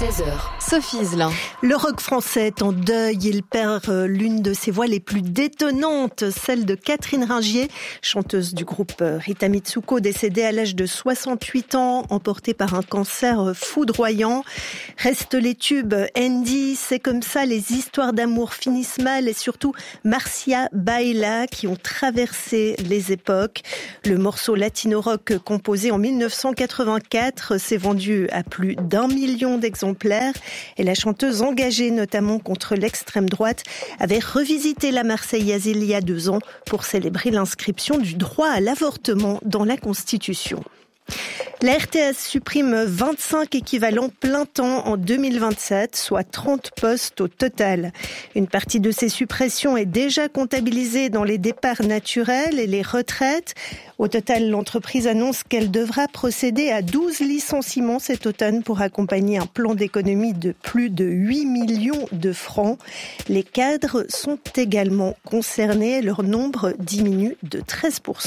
16h. Sophie Iselin. Le rock français est en deuil. Il perd l'une de ses voix les plus détonnantes, celle de Catherine Ringier, chanteuse du groupe Rita Mitsuko, décédée à l'âge de 68 ans, emportée par un cancer foudroyant. Restent les tubes Andy, C'est comme ça, les histoires d'amour finissent mal et surtout Marcia Baila qui ont traversé les époques. Le morceau latino-rock composé en 1984 s'est vendu à plus d'1 million d'exemplaires et la chanteuse engagée notamment contre l'extrême droite avait revisité la Marseillaise il y a 2 ans pour célébrer l'inscription du droit à l'avortement dans la Constitution. La RTS supprime 25 équivalents plein temps en 2027, soit 30 postes au total. Une partie de ces suppressions est déjà comptabilisée dans les départs naturels et les retraites. Au total, l'entreprise annonce qu'elle devra procéder à 12 licenciements cet automne pour accompagner un plan d'économie de plus de 8 millions de francs. Les cadres sont également concernés, leur nombre diminue de 13%.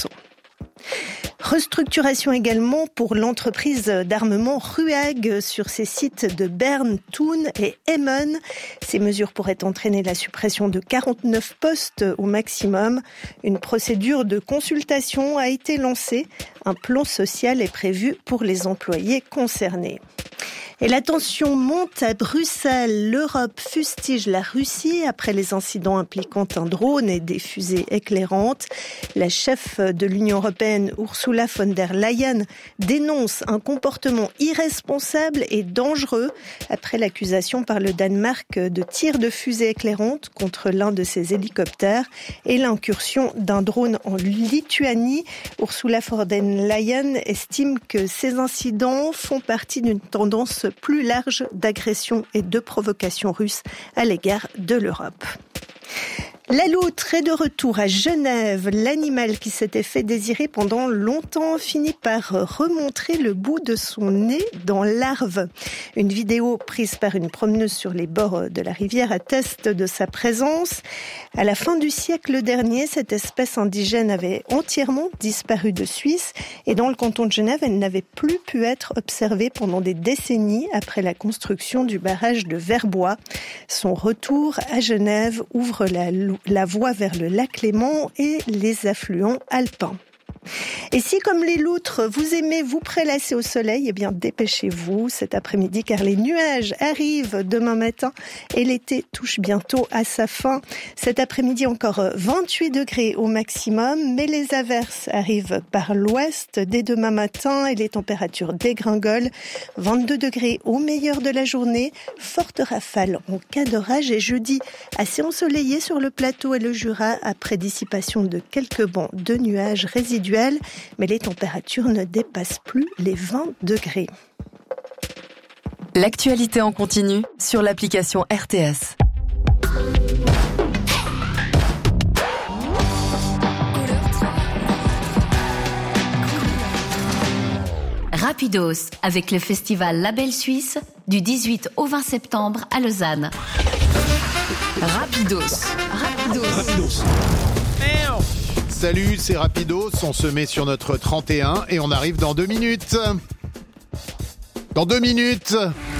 Restructuration également pour l'entreprise d'armement Ruag sur ses sites de Berne, Thun et Emmen. Ces mesures pourraient entraîner la suppression de 49 postes au maximum. Une procédure de consultation a été lancée. Un plan social est prévu pour les employés concernés. Et la tension monte à Bruxelles. L'Europe fustige la Russie après les incidents impliquant un drone et des fusées éclairantes. La chef de l'Union européenne, Ursula von der Leyen, dénonce un comportement irresponsable et dangereux après l'accusation par le Danemark de tir de fusées éclairantes contre l'un de ses hélicoptères et l'incursion d'un drone en Lituanie. Ursula von der Leyen estime que ces incidents font partie d'une tendance plus large d'agression et de provocation russe à l'égard de l'Europe. La loutre est de retour à Genève. L'animal qui s'était fait désirer pendant longtemps finit par remontrer le bout de son nez dans l'Arve. Une vidéo prise par une promeneuse sur les bords de la rivière atteste de sa présence. À la fin du siècle dernier, cette espèce indigène avait entièrement disparu de Suisse et dans le canton de Genève, elle n'avait plus pu être observée pendant des décennies après la construction du barrage de Verbois. Son retour à Genève ouvre la voie vers le lac Léman et les affluents alpins. Et si, comme les loutres, vous aimez vous prélasser au soleil, eh bien dépêchez-vous cet après-midi car les nuages arrivent demain matin et l'été touche bientôt à sa fin. Cet après-midi encore 28 degrés au maximum, mais les averses arrivent par l'ouest dès demain matin et les températures dégringolent. 22 degrés au meilleur de la journée, forte rafale en cas d'orage et jeudi assez ensoleillé sur le plateau et le Jura après dissipation de quelques bancs de nuages résiduels. Mais les températures ne dépassent plus les 20 degrés. L'actualité en continu sur l'application RTS. Rapidos, avec le festival Label Suisse, du 18 au 20 septembre à Lausanne. Rapidos. Salut, c'est Rapidos, on se met sur notre 31 et on arrive dans 2 minutes. Dans 2 minutes,